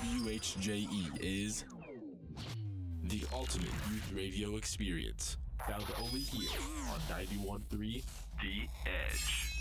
WHJE is the ultimate youth radio experience, found only here on 91.3 The Edge.